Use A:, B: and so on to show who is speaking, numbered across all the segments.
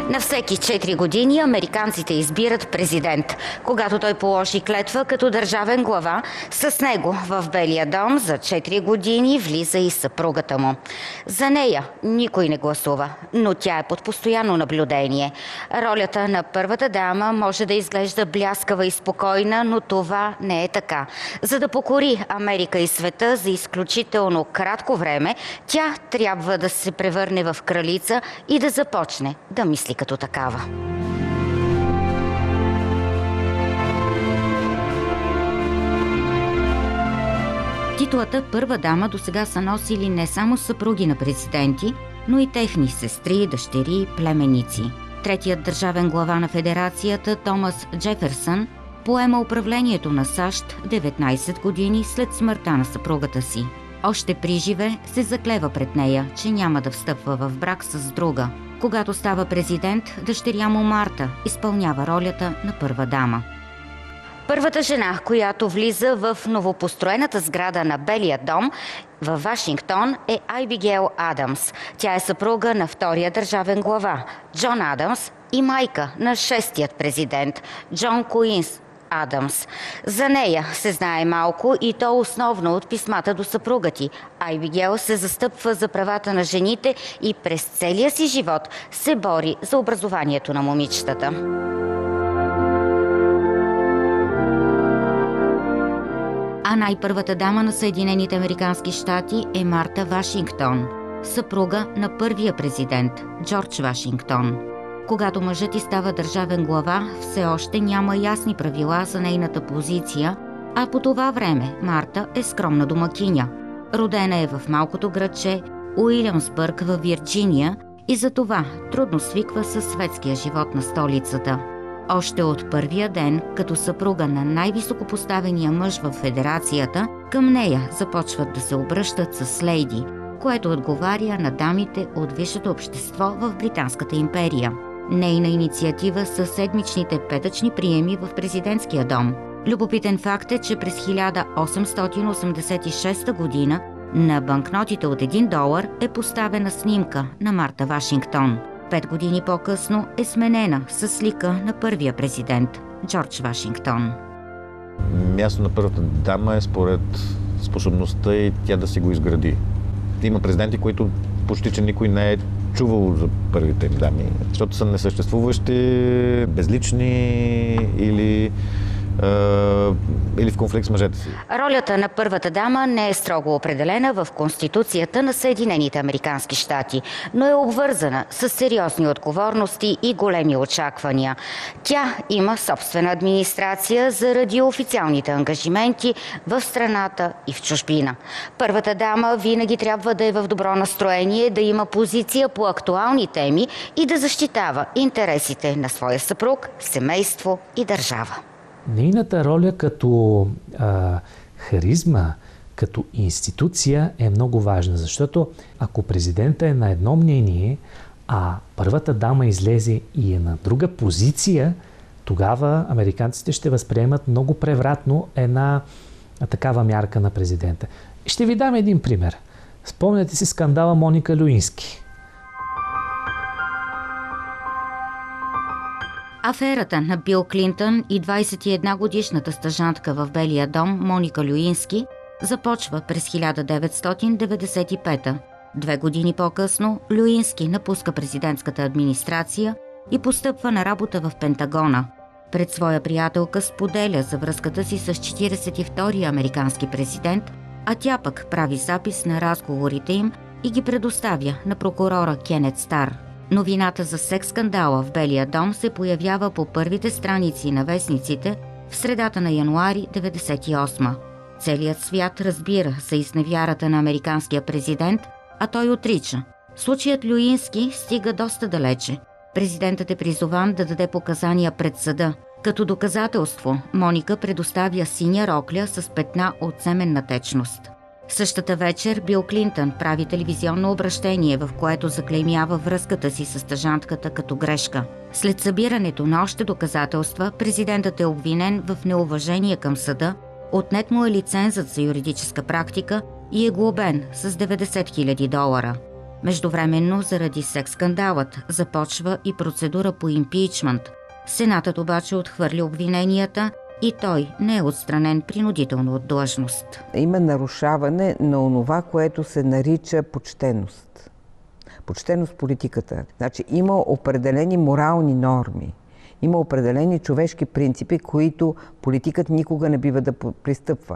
A: На всеки 4 години американците избират президент. Когато той положи клетва като държавен глава, с него в Белия дом за 4 години влиза и съпругата му. За нея никой не гласува, но тя е под постоянно наблюдение. Ролята на първата дама може да изглежда бляскава и спокойна, но това не е така. За да покори Америка и света за изключително кратко време, тя трябва да се превърне в кралица и да започне да мисли като такава. Титулата първа дама досега са носили не само съпруги на президенти, но и техни сестри, дъщери, племеници. Третият държавен глава на федерацията, Томас Джеферсън, поема управлението на САЩ 19 години след смъртта на съпругата си. Още при живе се заклева пред нея, че няма да встъпва в брак с друга. Когато става президент, дъщеря му Марта изпълнява ролята на първа дама. Първата жена, която влиза в новопостроената сграда на Белия дом във Вашингтон, е Айбигейл Адамс. Тя е съпруга на втория държавен глава Джон Адамс и майка на шестият президент Джон Куинс Адамс. За нея се знае малко и то основно от писмата до съпруга ти. Айбигейл се застъпва за правата на жените и през целия си живот се бори за образованието на момичетата. А най-първата дама на Съединените американски щати е Марта Вашингтон, съпруга на първия президент Джордж Вашингтон. Когато мъжът й става държавен глава, все още няма ясни правила за нейната позиция, а по това време Марта е скромна домакиня. Родена е в малкото градче Уилямсбърг във Вирджиния и затова трудно свиква със светския живот на столицата. Още от първия ден, като съпруга на най-високопоставения мъж в федерацията, към нея започват да се обръщат с лейди, което отговаря на дамите от висшето общество в Британската империя. Нейна инициатива са седмичните петъчни приеми в президентския дом. Любопитен факт е, че през 1886 година на банкнотите от $1 е поставена снимка на Марта Вашингтон. 5 години по-късно е сменена с лика на първия президент Джордж Вашингтон.
B: Място на първата дама е според способността и тя да си го изгради. Има президенти, които почти че никой не е чувал за първите им дами, защото са несъществуващи, безлични или в конфликт с мъжете си.
A: Ролята на първата дама не е строго определена в Конституцията на Съединените американски щати, но е обвързана с сериозни отговорности и големи очаквания. Тя има собствена администрация заради официалните ангажименти в страната и в чужбина. Първата дама винаги трябва да е в добро настроение, да има позиция по актуални теми и да защитава интересите на своя съпруг, семейство и държава.
C: Нейната роля като харизма, като институция е много важна, защото ако президента е на едно мнение, а първата дама излезе и е на друга позиция, тогава американците ще възприемат много превратно една такава мярка на президента. Ще ви дам един пример. Спомняте си скандала Моника Люински.
A: Аферата на Бил Клинтън и 21-годишната стажантка в Белия дом Моника Люински започва през 1995. 2 години по-късно Люински напуска президентската администрация и постъпва на работа в Пентагона. Пред своя приятелка споделя за връзката си с 42-я американски президент, а тя пък прави запис на разговорите им и ги предоставя на прокурора Кенет Стар. Новината за секс-скандала в Белия дом се появява по първите страници на вестниците в средата на януари 1998. Целият свят разбира за изневярата на американския президент, а той отрича. Случаят Люински стига доста далече. Президентът е призован да даде показания пред съда. Като доказателство, Моника предоставя синя рокля с петна от семенна течност. Същата вечер Бил Клинтън прави телевизионно обращение, в което заклеймява връзката си с стажантката като грешка. След събирането на още доказателства, президентът е обвинен в неуважение към съда, отнет му е лицензът за юридическа практика и е глобен с $90,000. Междувременно, заради секс-скандалът, започва и процедура по импичмент. Сенатът обаче отхвърли обвиненията и той не е отстранен принудително от длъжност.
D: Има нарушаване на онова, което се нарича почтеност. Почтеност в политиката. Значи има определени морални норми, има определени човешки принципи, които политикът никога не бива да пристъпва.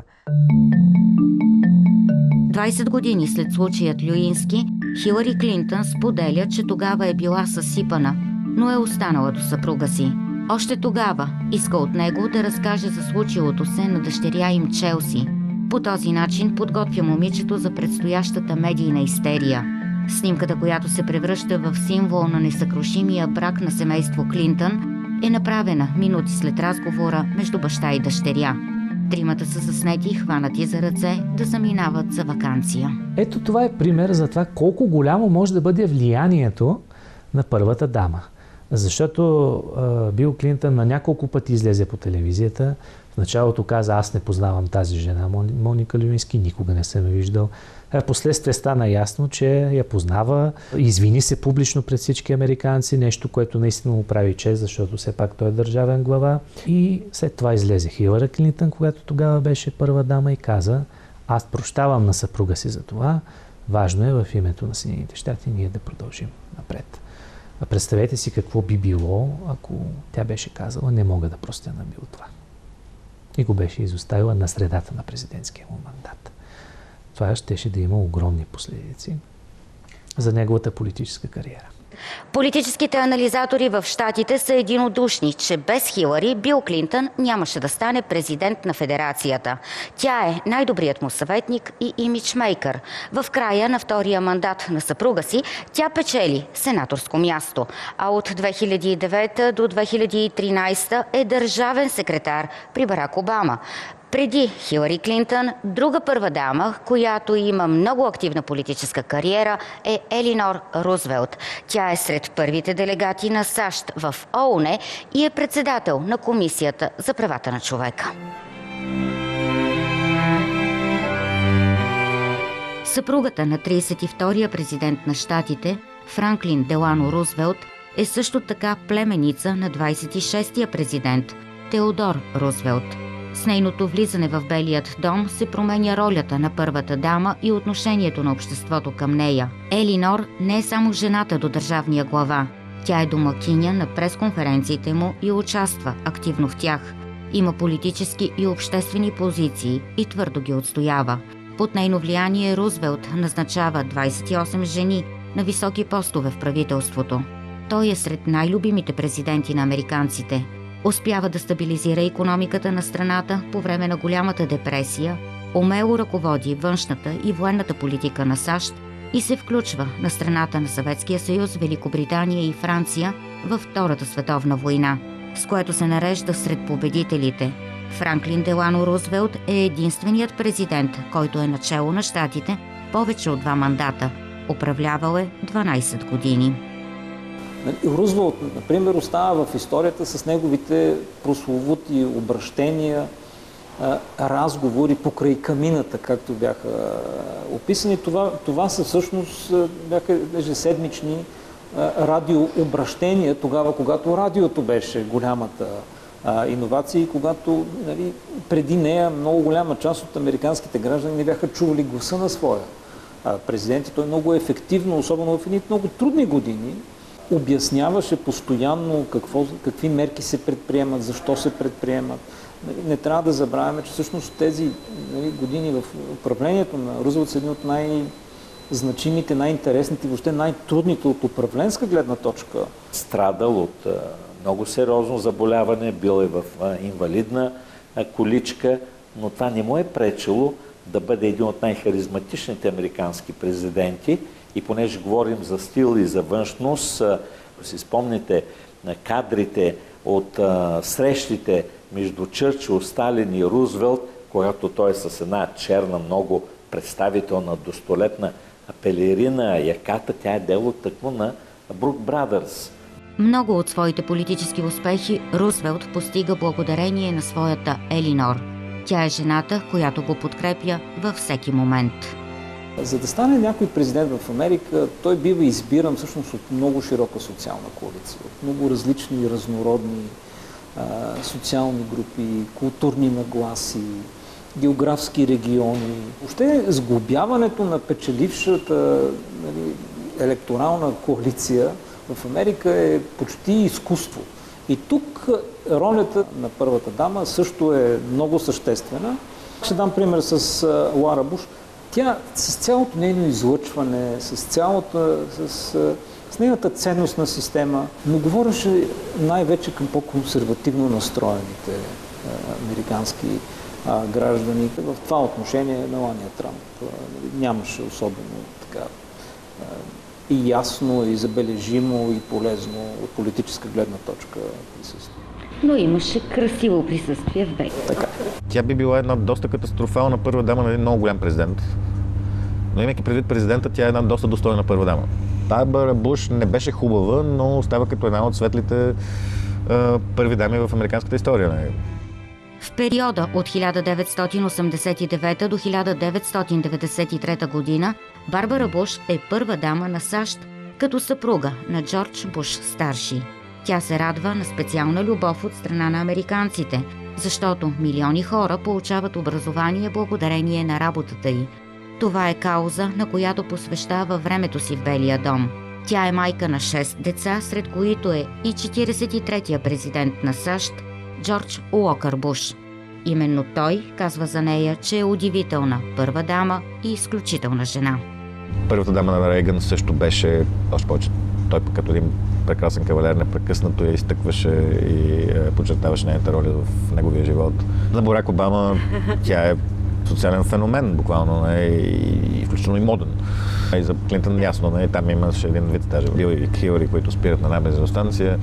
A: 20 години след случаят Люински, Хилари Клинтън споделя, че тогава е била съсипана, но е останала до съпруга си. Още тогава иска от него да разкаже за случилото се на дъщеря им Челси. По този начин подготвя момичето за предстоящата медийна истерия. Снимката, която се превръща в символ на несъкрушимия брак на семейство Клинтън, е направена минути след разговора между баща и дъщеря. Тримата са заснети и хванати за ръце да заминават за ваканция.
C: Ето това е пример за това колко голямо може да бъде влиянието на първата дама. Защото Бил Клинтън на няколко пъти излезе по телевизията. В началото каза: аз не познавам тази жена, Моника Люински, никога не съм я виждал. Последствие стана ясно, че я познава. Извини се публично пред всички американци, нещо, което наистина му прави чест, защото все пак той е държавен глава. И след това излезе Хилари Клинтън, когато тогава беше първа дама, и каза: аз прощавам на съпруга си за това. Важно е в името на Съединените щати ние да продължим напред. Представете си какво би било, ако тя беше казала: не мога да простя на Бил това. И го беше изоставила на средата на президентския му мандат. Това щеше да има огромни последици за неговата политическа кариера.
A: Политическите анализатори в щатите са единодушни, че без Хилари Бил Клинтън нямаше да стане президент на федерацията. Тя е най-добрият му съветник и имиджмейкър. В края на втория мандат на съпруга си тя печели сенаторско място, а от 2009 до 2013 е държавен секретар при Барак Обама. Преди Хилари Клинтън, друга първа дама, която има много активна политическа кариера, е Елинор Рузвелт. Тя е сред първите делегати на САЩ в ООН и е председател на Комисията за правата на човека. Съпругата на 32-я президент на щатите, Франклин Делано Рузвелт, е също така племеница на 26-я президент, Теодор Рузвелт. С нейното влизане в Белият дом се променя ролята на първата дама и отношението на обществото към нея. Елинор не е само жената до държавния глава. Тя е домакиня на пресконференциите му и участва активно в тях. Има политически и обществени позиции и твърдо ги отстоява. Под нейно влияние Рузвелт назначава 28 жени на високи постове в правителството. Той е сред най-любимите президенти на американците. Успява да стабилизира икономиката на страната по време на голямата депресия, умело ръководи външната и военната политика на САЩ и се включва на страната на Съветския съюз, Великобритания и Франция във Втората световна война, с което се нарежда сред победителите. Франклин Делано Рузвелт е единственият президент, който е начело на щатите повече от 2 мандата. Управлявал е 12 години.
E: Рузвелт, например, остава в историята с неговите прословути обращения, разговори покрай камината, както бяха описани. Това са всъщност бяха ежеседмични радиообращения, тогава, когато радиото беше голямата иновация и когато преди нея много голяма част от американските граждани не бяха чували гласа на своя президент. Той много ефективно, особено в едни много трудни години, обясняваше постоянно какви мерки се предприемат, защо се предприемат. Не трябва да забравяме, че всъщност тези години в управлението на Рузвелт са едни от най-значимите, най-интересните, въобще най-трудните от управленска гледна точка.
F: Страдал от много сериозно заболяване, бил е в инвалидна количка, но това не му е пречило да бъде един от най-харизматичните американски президенти. И понеже говорим за стил и за външност, ако си спомните на кадрите от срещите между Чърчил, Сталин и Рузвелт, когато той е с една черна, много представителна, достолетна пелерина яката, тя е дело тъкмо на Брук Брадърс.
A: Много от своите политически успехи Рузвелт постига благодарение на своята Елинор. Тя е жената, която го подкрепя във всеки момент.
E: За да стане някой президент в Америка, той бива избиран всъщност от много широка социална коалиция, от много различни и разнородни социални групи, културни нагласи, географски региони. Въобще сглобяването на печелившата електорална коалиция в Америка е почти изкуство. И тук ролята на първата дама също е много съществена. Ще дам пример с Лара Буш. Тя с цялото нейно излъчване, с нейната ценностна система, но говореше най-вече към по-консервативно настроените американски граждани. В това отношение Мелания Трамп нямаше особено така и ясно, и забележимо, и полезно от политическа гледна точка присъствие.
A: Но имаше красиво присъствие в Вега.
E: Така.
B: Тя би била една доста катастрофална първа дама на един много голям президент. Но имайки предвид президента, тя е една доста достойна първа дама. Барбара Буш не беше хубава, но остава като една от светлите първи дами в американската история.
A: В периода от 1989 до 1993 година Барбара Буш е първа дама на САЩ като съпруга на Джордж Буш старши. Тя се радва на специална любов от страна на американците, защото милиони хора получават образование благодарение на работата й. Това е кауза, на която посвещава времето си в Белия дом. Тя е майка на 6 деца, сред които е и 43-я президент на САЩ Джордж Уокър Буш. Именно той казва за нея, че е удивителна първа дама и изключителна жена.
B: Първата дама на Рейган също беше, още повече, той като един прекрасен кавалер непрекъснато я изтъкваше и подчертаваше нейната роля в неговия живот. За Барак Обама тя е социален феномен, буквално, и включително и моден. И за Клинтън ясно, там имаше един вид, даже Бил и Хилари, които спират на една бензиностанция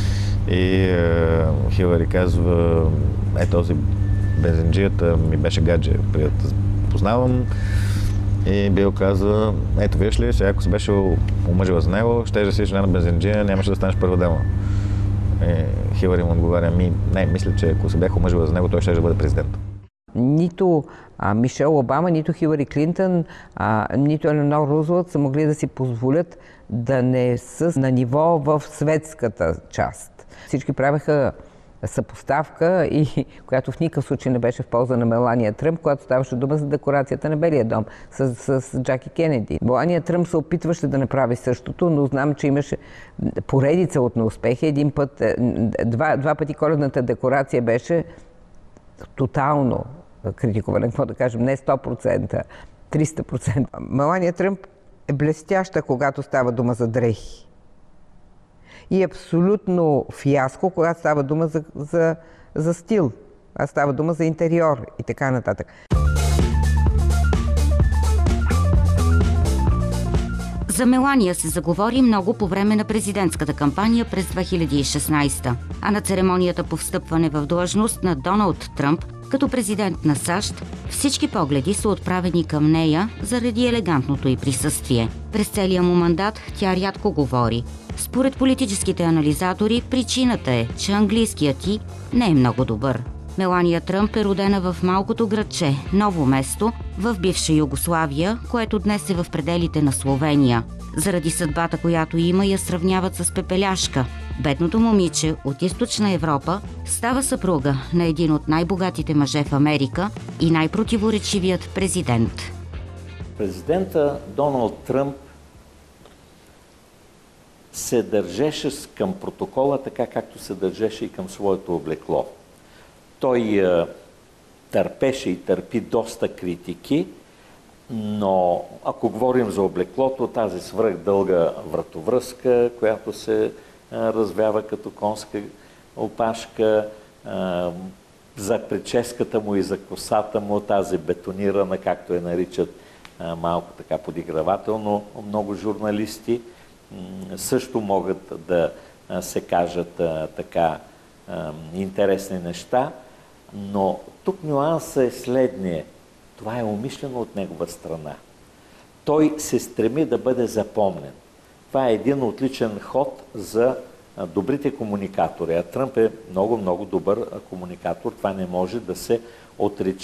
B: и Хилари казва, този бензинджията ми беше гадже, преди да познавам. И Бил казва, виж ли, сега ако се беше омъжила за него, щеш да си жена на бензинджия, нямаше да станеш първа дама. Хилари му отговаря, не, мисля, че ако се бях омъжила за него, той ще да бъде президент.
D: Нито Мишел Обама, нито Хилари Клинтън, нито Еленор Рузвелт са могли да си позволят да не са на ниво в светската част. Всички правеха съпоставка, която в никакъв случай не беше в полза на Мелания Тръмп, когато ставаше дума за декорацията на Белия дом с Джаки Кенеди. Мелания Тръмп се опитваше да направи същото, но знам, че имаше поредица от неуспехи. Един път, два пъти коледната декорация беше тотално критикувана, какво да кажем, не 100%, 300%. Мелания Тръмп е блестяща, когато става дума за дрехи. И абсолютно фиаско, когато става дума за стил, а става дума за интериор и така нататък.
A: За Мелания се заговори много по време на президентската кампания през 2016, а на церемонията по встъпване в длъжност на Доналд Тръмп като президент на САЩ, всички погледи са отправени към нея заради елегантното й присъствие. През целия му мандат тя рядко говори. Според политическите анализатори, причината е, че английският ти не е много добър. Мелания Тръмп е родена в малкото градче Ново Место в бивша Югославия, което днес е в пределите на Словения. Заради съдбата, която има, я сравняват с пепеляшка. Бедното момиче от Източна Европа става съпруга на един от най-богатите мъже в Америка и най-противоречивият президент.
F: Президента Доналд Тръмп се държеше към протокола така, както се държеше и към своето облекло. Той търпеше и търпи доста критики, но ако говорим за облеклото, тази свръхдълга вратовръзка, която се развява като конска опашка, за прическата му и за косата му, тази бетонирана, както я наричат малко така подигравателно много журналисти, също могат да се кажат така интересни неща, но тук нюансът е следния. Това е умишлено от негова страна. Той се стреми да бъде запомнен. Това е един отличен ход за добрите комуникатори. А Тръмп е много добър комуникатор. Това не може да се отрече.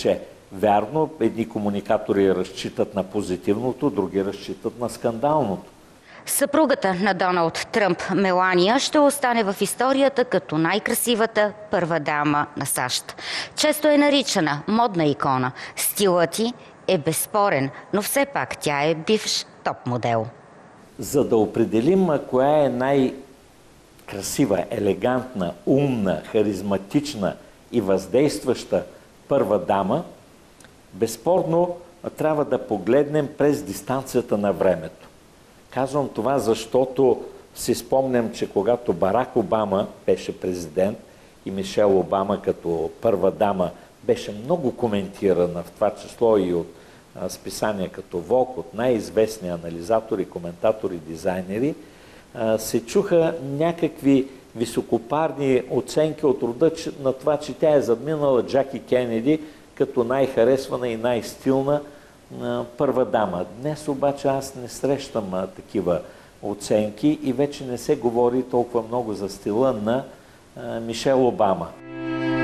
F: Вярно, едни комуникатори разчитат на позитивното, други разчитат на скандалното.
A: Съпругата на Доналд Тръмп, Мелания, ще остане в историята като най-красивата първа дама на САЩ. Често е наричана модна икона. Стилът ѝ е безспорен, но все пак тя е бивш топ модел.
F: За да определим коя е най-красива, елегантна, умна, харизматична и въздействаща първа дама, безспорно трябва да погледнем през дистанцията на времето. Казвам това, защото си спомням, че когато Барак Обама беше президент и Мишел Обама като първа дама беше много коментирана, в това число и от списания като Vogue, от най-известни анализатори, коментатори, дизайнери, се чуха някакви високопарни оценки от рода на това, че тя е задминала Джаки Кенеди като най-харесвана и най-стилна първа дама. Днес обаче аз не срещам такива оценки и вече не се говори толкова много за стила на Мишел Обама.